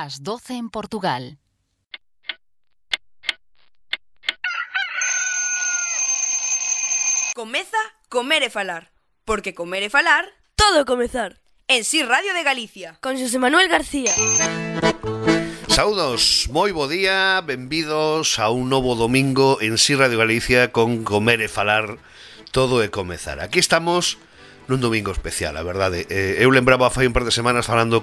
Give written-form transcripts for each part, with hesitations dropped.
Las 12 en Portugal. Comeza Comer e Falar, porque comer e falar todo comezar. En Si Radio de Galicia, con Xosé Manuel García. Saúdos, moi bo día, benvidos a un novo domingo en Si Radio Galicia con Comer e Falar, todo e comezar. Aquí estamos nun domingo especial, a verdade. Eu lembraba fai un par de semanas falando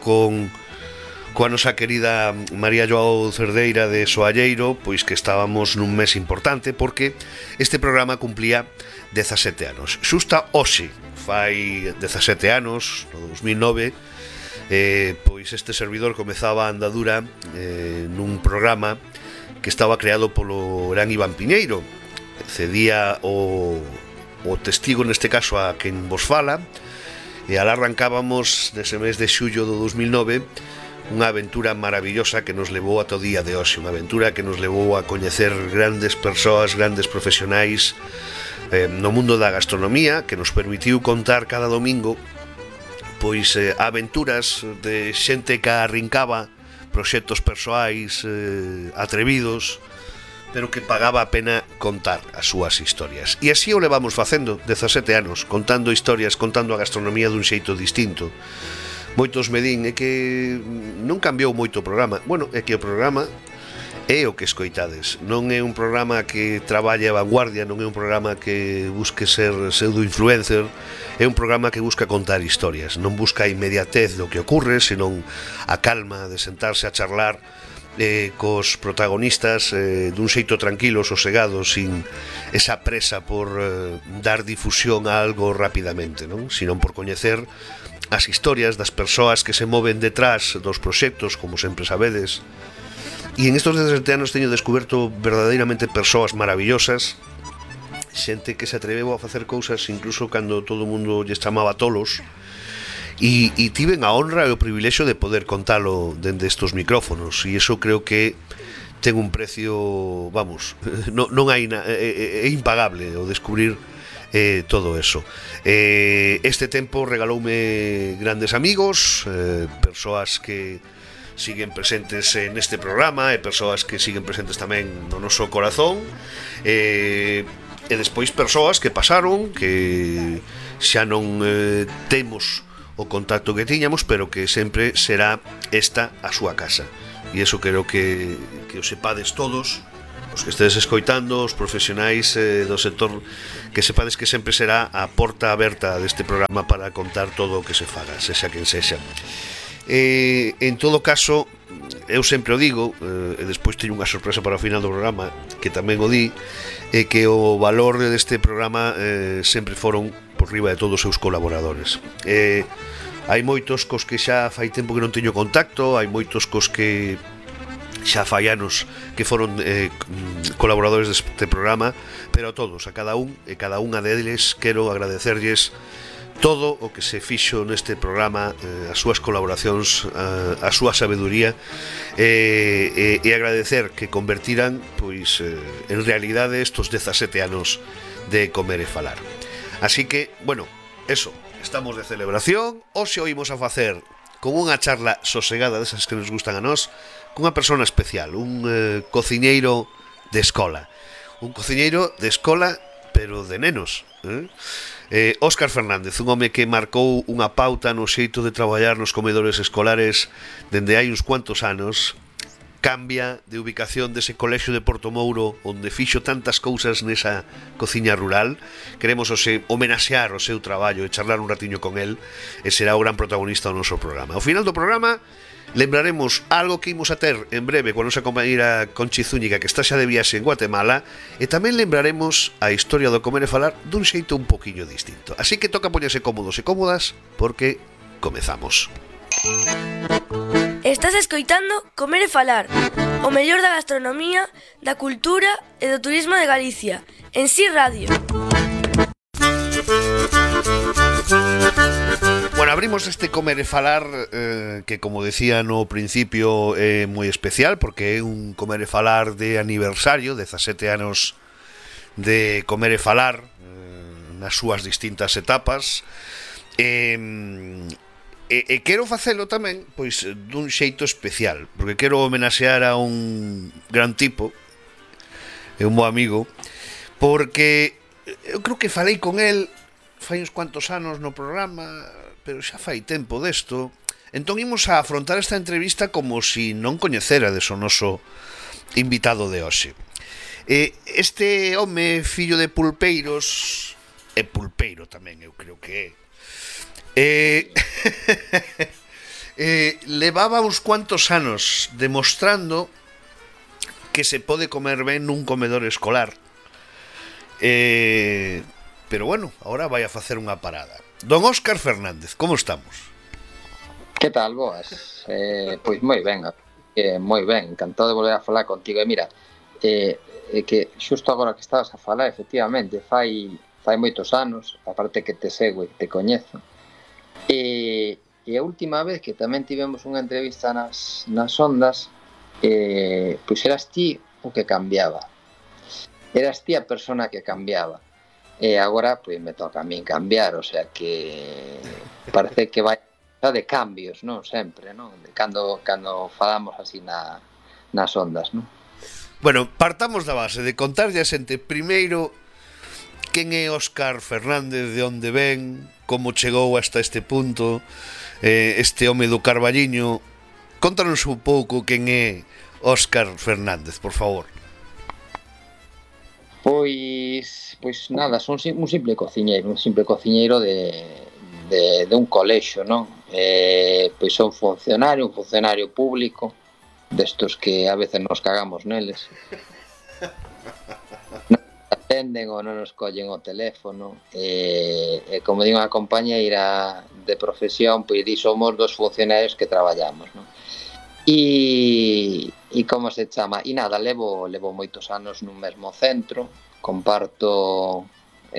coa nosa querida María Joao Cerdeira de Soalleiro, pois que estábamos nun mes importante porque este programa cumplía 17 anos. Xusta hoxe, fai 17 anos, no 2009, pois este servidor comezaba a andadura nun programa que estaba creado polo gran Iván Piñeiro. Cedía o testigo neste caso a quen vos fala, e alá arrancábamos nese mes de xullo do 2009 unha aventura maravillosa que nos levou ata o día de hoxe, unha aventura que nos levou a coñecer grandes persoas, grandes profesionais no mundo da gastronomía, que nos permitiu contar cada domingo pois aventuras de xente que arrincaba proxectos persoais atrevidos, pero que pagaba a pena contar as súas historias. E así o levamos facendo 17 anos, contando historias, contando a gastronomía dun xeito distinto. Moitos me din, é que non cambiou moito o programa. Bueno, é que o programa é o que escoitades. Non é un programa que traballe a vanguardia, non é un programa que busque ser pseudo-influencer, é un programa que busca contar historias. Non busca a inmediatez do que ocurre, senón a calma de sentarse a charlar cos protagonistas dun xeito tranquilo, sosegado, sin esa presa por dar difusión a algo rapidamente, non? Senón por coñecer as historias das persoas que se moven detrás dos proxectos, como sempre sabedes. E en estos 17 anos teño descoberto verdadeiramente persoas maravillosas, xente que se atreveu a facer cousas incluso cando todo o mundo lles chamaba tolos, e tiven a honra e o privilexio de poder contalo dende estos micrófonos, e iso creo que ten un precio, vamos, non hai é impagable o descubrir todo eso. Este tempo regaloume grandes amigos, persoas que siguen presentes neste programa e persoas que siguen presentes tamén no noso corazón, e despois persoas que pasaron, que xa non temos o contacto que tiñamos, pero que sempre será esta a súa casa. E iso creo que o sepades todos, os que estedes escoitando, os profesionais do sector, que sepades que sempre será a porta aberta deste programa para contar todo o que se faga, sexa quen sexa. En todo caso, eu sempre o digo, e despois teño unha sorpresa para o final do programa, que tamén o di, é que o valor deste programa sempre foron por riba de todos os seus colaboradores. Hai moitos cos que xa fai tempo que non teño contacto, hai moitos cos que xa fai anos que foron colaboradores deste programa, pero a todos, a cada un e cada unha deles quero agradecerlles todo o que se fixo neste programa, as súas colaboracións, a súa sabeduría, e agradecer que convertiran pois en realidade estos 17 anos de Comer e Falar. Así que, bueno, eso, estamos de celebración. Hoxe oímos a facer con unha charla sosegada desas que nos gustan a nós, con unha persona especial, un cociñeiro de escola. Un cociñeiro de escola, pero de nenos, Óscar Fernández, un home que marcou unha pauta no xeito de traballar nos comedores escolares dende hai uns cuantos anos. Cambia de ubicación dese colexio de Portomouro onde fixo tantas cousas nesa cociña rural. Queremos homenaxear o seu traballo e charlar un ratiño con el, e será o gran protagonista do noso programa. Ao final do programa lembraremos algo que imos a ter en breve coa nosa compañeira Conchi Zúñiga, que está xa de viaxe en Guatemala, e tamén lembraremos a historia do Comer e Falar dun xeito un poquinho distinto. Así que toca poñerse cómodos e cómodas porque comezamos. Estás escoitando Comer e Falar, o mellor da gastronomía, da cultura e do turismo de Galicia, en Si Radio. Bueno, abrimos este Comer e Falar que, como decía no principio, é moi especial porque é un Comer e Falar de aniversario, 17 anos de Comer e Falar nas súas distintas etapas. E quero facelo tamén, pois, dun xeito especial, porque quero homenaxear a un gran tipo, e un bo amigo, porque eu creo que falei con el fai uns cuantos anos no programa, pero xa fai tempo desto. Entón imos a afrontar esta entrevista como si non coñecerades o noso invitado de hoxe. Este home, fillo de pulpeiros, e pulpeiro tamén, eu creo que levaba uns cuantos anos demostrando que se pode comer ben nun comedor escolar. Pero bueno, ahora vai a facer unha parada. Don Óscar Fernández, como estamos? Que tal, boas? Pois moi ben, encantado de volver a falar contigo. E mira, que xusto agora que estabas a falar, efectivamente, fai moitos anos, aparte que te sigo e te coñezo. E a última vez que tamén tivemos unha entrevista nas ondas, pois eras ti o que cambiaba. Eras ti a persona que cambiaba. E agora, pois, me toca a min cambiar, o sea que parece que vai de cambios, non? Sempre, non? Cando falamos así nas ondas, non? Bueno, partamos da base de contarlle a xente primeiro quen é Óscar Fernández, de onde ven, como chegou hasta este punto, este home do Carballiño. Contanos un pouco quen é Óscar Fernández, por favor. Pois nada, son un simple cociñeiro de un colexio, non? Pois son un funcionario público, destos que a veces nos cagamos neles. Non nos atenden ou non nos collen o teléfono, e como digo a compañeira de profesión, pois somos dos funcionarios que traballamos, non? E como se chama? E nada, levo moitos anos nun mesmo centro, comparto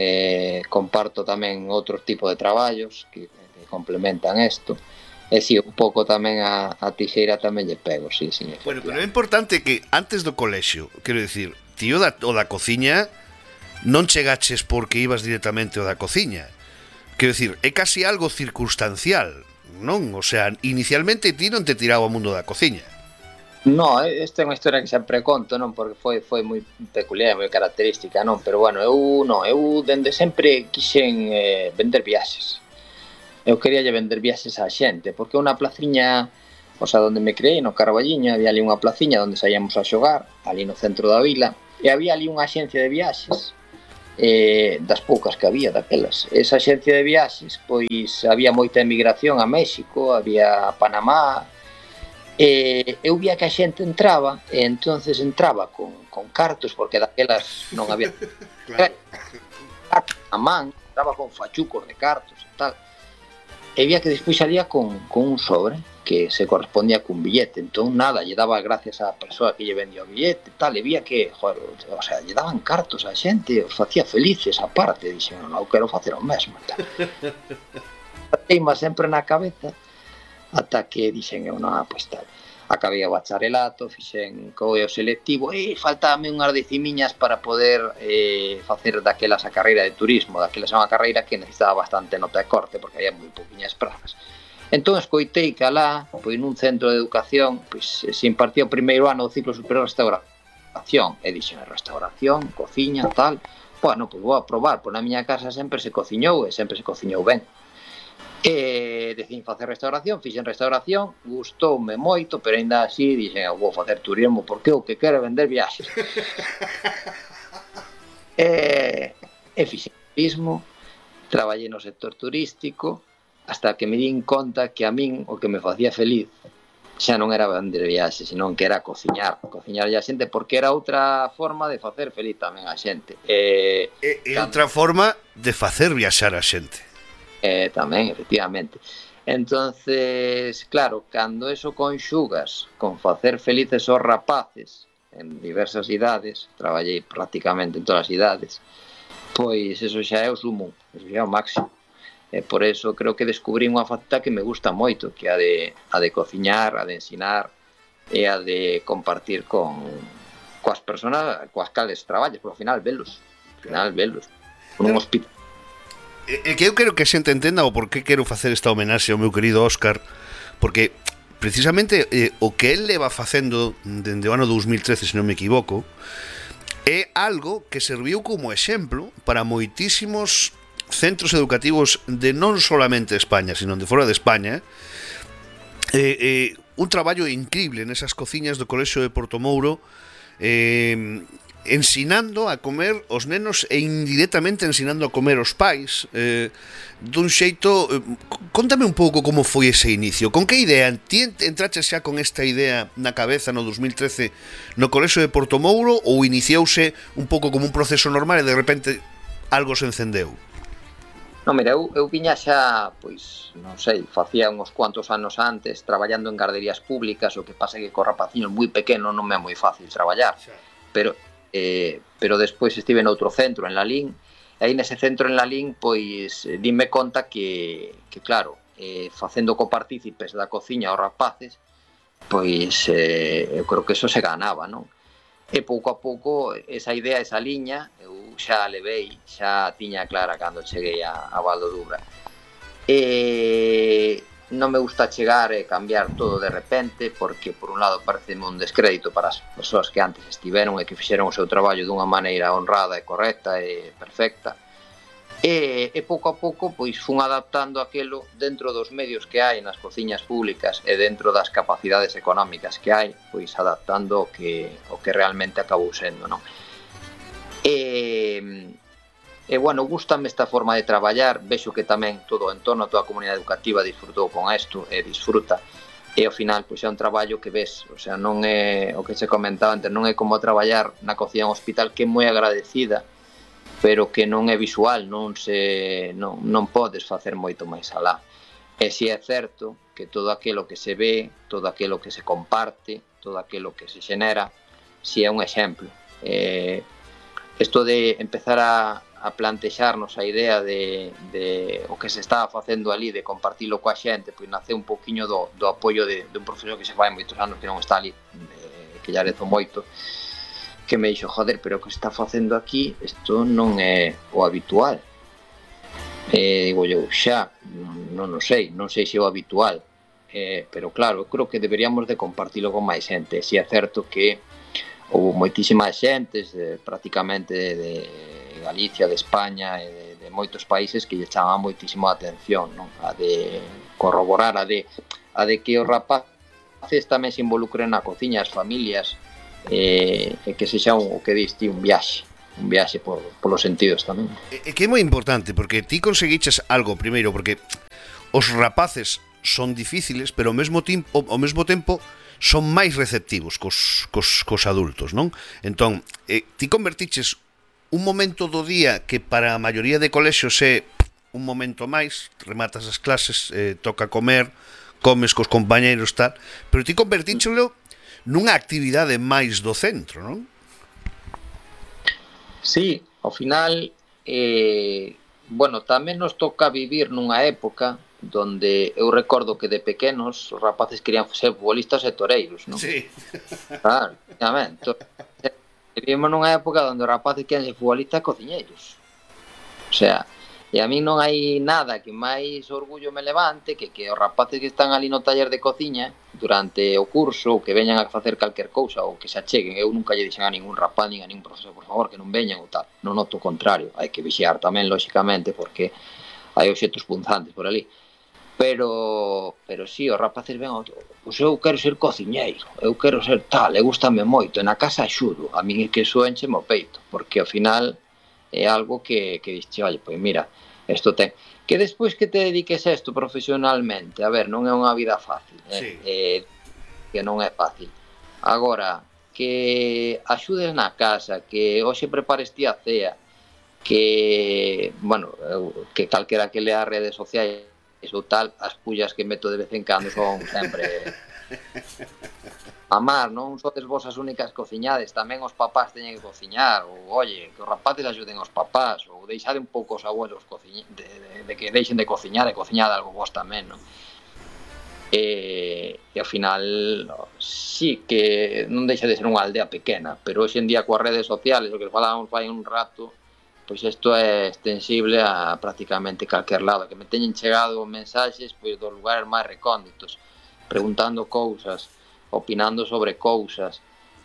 tamén outro tipo de traballos que complementan isto. E si, un pouco tamén a tixeira tamén lle pego, sí. Bueno, pero é importante que antes do colexio, quero dicir, ti o da cociña non chegaches porque ibas directamente ao da cociña. Quero dicir, é casi algo circunstancial, non? O sea, inicialmente ti non te tiraba ao mundo da cociña. No, esta é unha historia que sempre conto, non? Porque foi moi peculiar, moi característica, non? Pero bueno, eu dende sempre quixen vender viaxes. Eu quería vender viaxes á xente, porque unha placiña, o sea, onde me creei, no Carballiño, había ali unha placiña onde saíamos a xogar, ali no centro da vila, e había ali unha axencia de viaxes, das poucas que había daquelas. Esa axencia de viaxes, pois había moita emigración a México, había a Panamá, e eu vía que a xente entraba, e entonces entraba con cartos, porque daquelas non había claro. A man, entraba con fachucos de cartos e tal, e vía que despois salía con un sobre que se correspondía cun billete. Entón nada, lle daba gracias á persoa que lle vendía o billete, tal, e vía que, joder, o sea, lle daban cartos á xente, os facía felices aparte. Dixen, non, eu quero facer o mesmo, tal. Teima sempre na cabeza, ata que dixen, eu non, pois tal. Acabei o bacharelato, fixen co o selectivo, e faltábame unhas decimiñas para poder facer daquelas a carreira de turismo. Daquelas é unha carreira que necesitaba bastante nota de corte, porque había moi pouquiñas prazas. Entón escoitei que alá, pois nun centro de educación, pois se impartía o primeiro ano do ciclo superior de restauración. E dixen, restauración, cociña, tal. Bueno, pois vou a probar, pois na miña casa sempre se cociñou, e sempre se cociñou ben. E decín facer restauración, fixen restauración, gustoume moito, pero ainda así dixen, eu vou facer turismo porque o que quero é vender viaxes. E fixen turismo, traballei no sector turístico, hasta que me din conta que a min o que me facía feliz xa non era vender viaxes, senón que era cociñar a xente, porque era outra forma de facer feliz tamén a xente. E outra forma de facer viaxar a xente. Tamén, efectivamente. Entonces, claro, cando eso conxugas con facer felices os rapaces en diversas idades, traballei prácticamente en todas as idades, pois eso xa é o sumo, eso xa é o máximo. E por eso creo que descubrí unha faceta que me gusta moito, que é a de cociñar, a de ensinar e a de compartir coas persoas coas cales traballes, porque ao final velos, con un hospital. É que eu quero que a xente entenda o por que quero facer esta homenaxe ao meu querido Óscar, porque precisamente o que el leva facendo dende o ano 2013, se non me equivoco, é algo que serviu como exemplo para moitísimos centros educativos de non solamente España, sino de fora de España. Un traballo increíble nesas cociñas do Colexio de Portomouro, ensinando a comer os nenos e indirectamente ensinando a comer os pais, dun xeito. Contame un pouco como foi ese inicio, con que idea ti entraches xa con esta idea na cabeza no 2013 no Colexio de Portomouro, ou iniciouse un pouco como un proceso normal e de repente algo se encendeu? Non, mira, eu viña xa, pois, non sei, facía uns cuantos anos antes traballando en garderías públicas, o que pasa é que co rapaciño moi pequeno non me é moi fácil traballar, pero despois estive noutro centro, en Lalín, e aí nese centro en Lalín, pois, dime conta que claro, facendo copartícipes da cociña aos rapaces, pois, eu creo que eso se ganaba, non? E pouco a pouco esa idea, esa liña, eu xa a levei, xa tiña clara cando cheguei a Val do Dubra. E non me gusta chegar e cambiar todo de repente, porque por un lado pareceme un descrédito para as persoas que antes estiveron e que fixeron o seu traballo dunha maneira honrada e correcta e perfecta. E pouco a pouco pois fun adaptando aquilo dentro dos medios que hai nas cociñas públicas e dentro das capacidades económicas que hai, pois adaptando o que realmente acabou sendo, non? E bueno, gústame esta forma de traballar, vexo que tamén todo o entorno, toda a comunidade educativa disfrutou con isto e disfruta, e ao final pois é un traballo que ves, o sea, non é o que se comentaba antes, non é como traballar na cociña en hospital, que é moi agradecida, pero que non é visual, non podes facer moito máis alá. E si é certo que todo aquilo que se ve, todo aquilo que se comparte, todo aquilo que se xenera, si é un exemplo. Isto de empezar a plantexarnos a idea de o que se estaba facendo ali, de compartilo coa xente, pois nace un poquinho do apoio de un profesor que se fai moitos anos que non está ali, que lle arezo moito, que me dixo, joder, pero o que está facendo aquí isto non é o habitual. Digo eu, xa, non sei se é o habitual, pero claro, eu creo que deberíamos de compartilo con máis xente. Si é certo que houve moitísimas xentes, prácticamente de Galicia, de España e de moitos países que lle chamaban moitísimo a atención, non? A de corroborar, a de que os rapaces tamén se involucren na cociña, as familias, e que sexa o que diste un viaxe polos sentidos tamén. É que é moi importante, porque ti conseguiches algo primeiro, porque os rapaces son difíciles, pero ao mesmo tempo son máis receptivos cos adultos, non? Entón, ti convertiches un momento do día que para a maioría de colexios é un momento máis, rematas as clases, toca comer, comes cos compañeiros, tal, pero ti convertíchelo nunha actividade máis do centro, non? Sí, ao final, bueno, tamén nos toca vivir nunha época donde eu recordo que de pequenos os rapaces querían ser futbolistas e toreiros, non? Sí. Claro, obviamente. Vivimos nunha época onde os rapaces querían ser futbolistas e cociñeiros. O sea, e a mí non hai nada que máis orgullo me levante que os rapaces que están ali no taller de cociña durante o curso, ou que veñan a facer calquer cousa, ou que se acheguen. Eu nunca lle dixen a ningún rapaz, nin a ningún profesor, por favor, que non veñan ou tal. Non noto o contrario. Hai que vixiar tamén, lóxicamente, porque hai obxetos punzantes por ali. Pero sí, os rapaces ven, pois eu quero ser cociñeiro, eu quero ser tal, e gustame moito, e na casa axudo. A min é que iso encheme o peito, porque ao final é algo que dixo, olha, pois mira, isto ten. Que despois que te dediques a isto profesionalmente, a ver, non é unha vida fácil, sí. Que non é fácil. Agora, que axudes na casa, que hoxe prepares ti a cea, que, bueno, que calquera que lea as redes sociais ou tal, as pullas que meto de vez en cando son sempre amar, non sodes vos as únicas cociñades, tamén os papás teñen que cociñar, ou, oye, que os rapaces axuden os papás, ou deixade un pouco os abuelos de que deixen de cociñar e cociñade algo vos tamén, non? E ao final, sí que non deixa de ser unha aldea pequena, pero hoxe en día coas redes sociales, o que falábamos fai un rato, pois isto é extensible a prácticamente calquer lado, que me teñen chegado mensaxes pois dos lugares máis recónditos, preguntando cousas, opinando sobre cousas,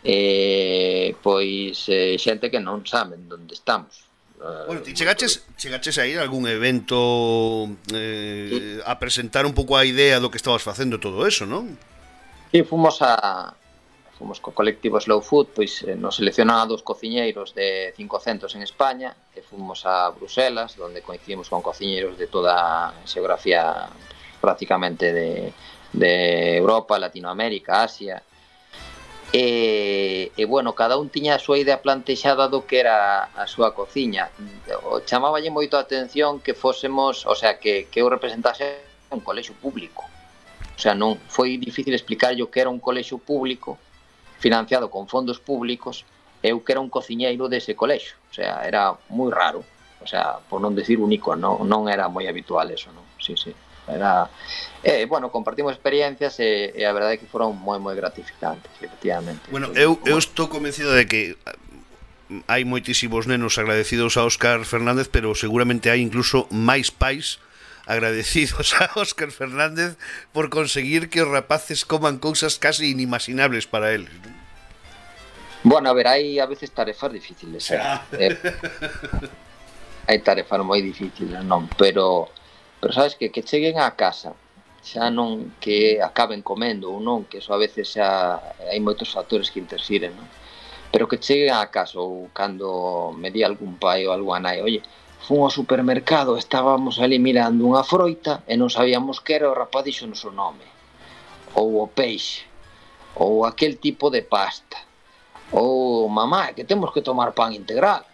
pois xente que non saben onde estamos. Bueno, ti chegaches a ir a algún evento a presentar un pouco a idea do que estabas facendo todo eso, non? Sí, fomos co colectivo Slow Food, pois nos seleccionados cociñeiros de 500 en España, e fomos a Bruselas, onde coincidimos con cociñeiros de toda a xeografía prácticamente de Europa, Latinoamérica, Asia. E bueno, cada un tiña a súa idea plantexada do que era a súa cociña. Chamáballe moito a atención que fósemos, o sea, que eu representase un colexio público. O sea, non foi difícil explicar o que era un colexio público financiado con fondos públicos, eu que era un cociñeiro dese colexio. O sea, era moi raro. O sea, por non decir único, non era moi habitual eso, non? Sí. Era... bueno, compartimos experiencias e a verdade é que foron moi gratificantes, efectivamente. Bueno, eu estou convencido de que hai moitísimos nenos agradecidos a Óscar Fernández, pero seguramente hai incluso máis pais agradecidos a Óscar Fernández por conseguir que os rapaces coman cousas casi inimaginables para eles. Bueno, a ver, hai a veces tarefas difíciles, hai tarefas moi difíciles, non, pero sabes que cheguen á casa, xa non que acaben comendo ou non, que eso a veces xa hai moitos factores que interfiren, non? Pero que cheguen á casa, ou cando me di algún pai ou algunha nai, oye, fun ao supermercado, estábamos ali mirando unha froita e non sabíamos que era, o rapaz dixo o noso nome, ou o peixe, ou aquel tipo de pasta, ou mamá, que temos que tomar pan integral,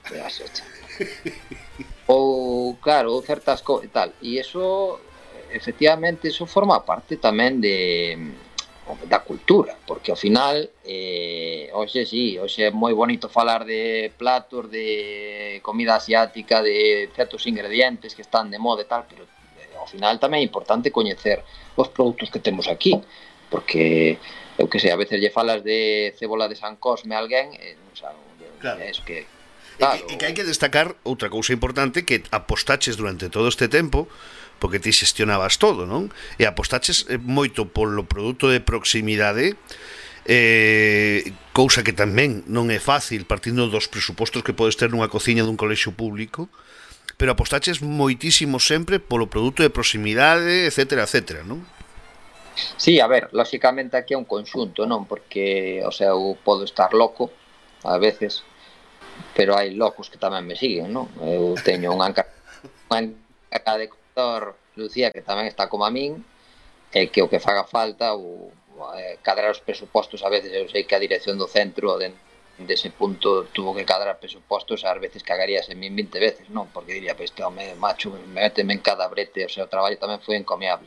ou claro, certas cousas e tal, e iso efectivamente iso forma parte tamén da cultura, porque ao final hoxe é moi bonito falar de platos de comida asiática, de certos ingredientes que están de moda e tal, pero ao final tamén é importante coñecer os produtos que temos aquí, porque eu que sei, a veces lle falas de cebola de San Cosme a alguén e non sabe, claro. Es que claro. E que hai que destacar outra cousa importante, que apostaches durante todo este tempo, porque ti xestionabas todo, non? E apostaches moito polo produto de proximidade, cousa que tamén non é fácil partindo dos presupostos que podes ter nunha cociña dun colexio público, pero apostaches moitísimo sempre polo produto de proximidade, etcétera, non? Sí, a ver, lóxicamente aquí é un conxunto, non? Porque, o sea, eu podo estar loco a veces, pero hai locos que tamén me siguen, non? Eu teño unha encargada de cotor, Lucía, que tamén está como a min, e que o que faga falta ou cadrar os presupostos, a veces eu sei que a dirección do centro dese punto tuvo que cadrar presupostos, ás veces cagarías en min 20 veces, non? Porque diría, pues este home macho, méteme en cada brete, o sea, o traballo tamén foi encomiable.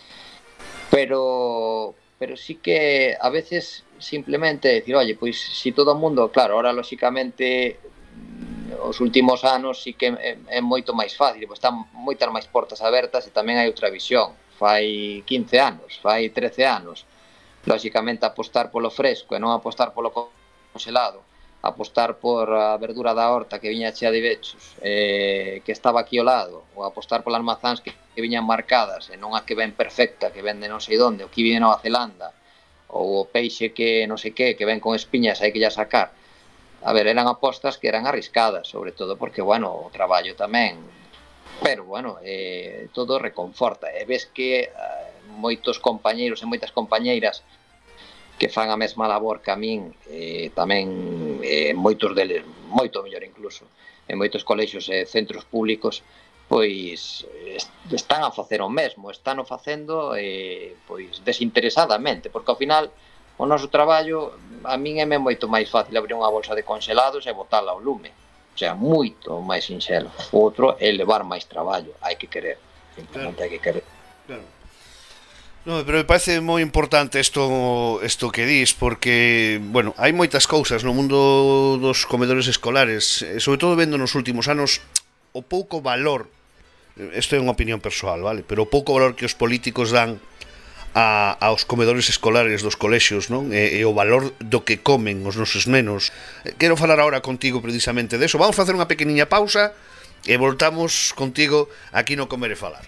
Pero sí que a veces simplemente decir, oye, pois si todo o mundo, claro, ahora lóxicamente os últimos anos sí que é moito máis fácil, pois están moitas máis portas abertas e tamén hai outra visión. Fai 15 anos, fai 13 anos, lóxicamente apostar polo fresco e non apostar polo congelado, apostar por a verdura da horta que viña chea de bechos, que estaba aquí ao lado, ou apostar polas mazáns que viñan marcadas e non a que ven perfecta, que ven de non sei onde, o que viene de Nova Zelanda, ou o peixe que non sei que ven con espiñas, hai que ya sacar. A ver, eran apostas que eran arriscadas, sobre todo porque, bueno, o traballo tamén, pero, bueno, todo reconforta, e ves que moitos compañeiros e moitas compañeiras que fan a mesma labor que a min, tamén moitos deles, moito mellor incluso, en moitos colexios e centros públicos, pois están a facer o mesmo, están o facendo pois desinteresadamente, porque ao final o noso traballo, a min é moito máis fácil abrir unha bolsa de congelados e botala ao lume, o sea, moito máis sinxelo. O outro é levar máis traballo, hai que querer, simplemente hai que querer. Claro. No, pero me parece moi importante isto que dis, porque, bueno, hai moitas cousas no mundo dos comedores escolares, sobre todo vendo nos últimos anos o pouco valor, isto é unha opinión persoal, vale? Pero o pouco valor que os políticos dan aos comedores escolares dos colexios, non? E o valor do que comen os nosos nenos. Quero falar agora contigo precisamente deso. Vamos facer unha pequeniña pausa e voltamos contigo aquí no Comer e Falar.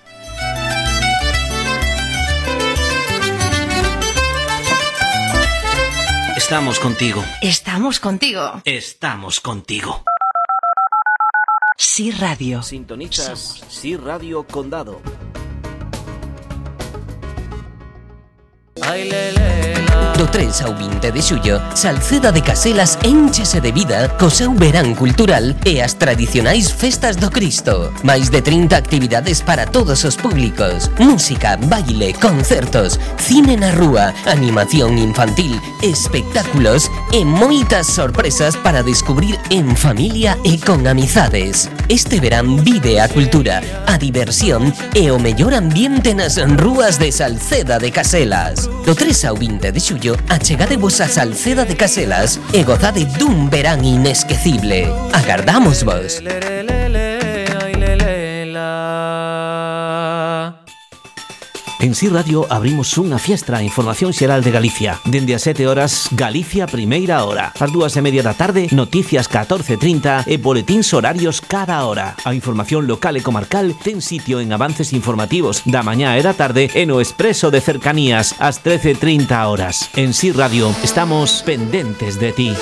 Estamos contigo. Estamos contigo. Estamos contigo. Sí Radio. Sintonizas Sí Radio Condado. Do 3 ao 20 de xullo, Salceda de Caselas énchese de vida co seu verán cultural e as tradicionais festas do Cristo. Mais de 30 actividades para todos os públicos. Música, baile, concertos, cine na rúa, animación infantil, espectáculos e moitas sorpresas para descubrir en familia e con amizades. Este verán vive a cultura, a diversión e o mellor ambiente nas rúas de Salceda de Caselas. Do 3 ao 20 de xullo, achegadevos a Salceda de Caselas e gozade dun verán inesquecible. Agardámosvos. En Sí Radio abrimos unha fiestra a Información Xeral de Galicia. Dende as 7 horas, Galicia Primeira Hora. Ás 2:30 da tarde, Noticias 14:30 e boletíns horarios cada hora. A información local e comarcal ten sitio en avances informativos da mañá e da tarde e no Expreso de Cercanías ás 13:30 horas. En Sí Radio estamos pendentes de ti.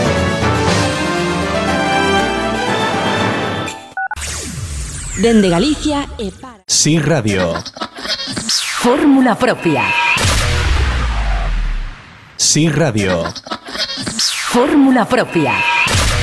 Dende Galicia e para Sí Radio. Fórmula propia. Sí Radio. Fórmula propia.